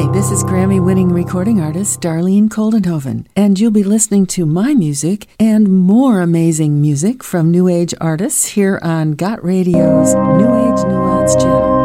This is Grammy-winning recording artist Darlene Koldenhoven, and you'll be listening to my music and more amazing music from New Age artists here on Got Radio's New Age Nuance channel.